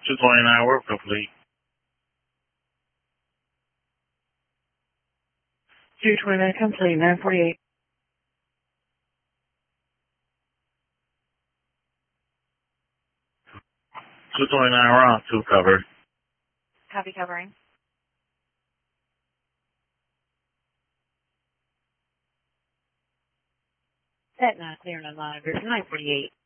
229 work complete. 229 complete, 948. 229 round, 2 covered. Copy covering. Set not clear and alive. There's 948.